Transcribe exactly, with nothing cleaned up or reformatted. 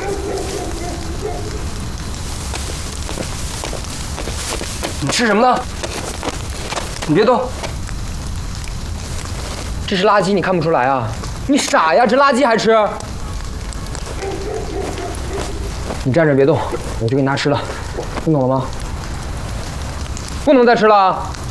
你吃什么呢？你别动。这是垃圾，你看不出来啊？你傻呀，这垃圾还吃？你站着别动，我去给你拿吃的，听懂了吗？不能再吃了。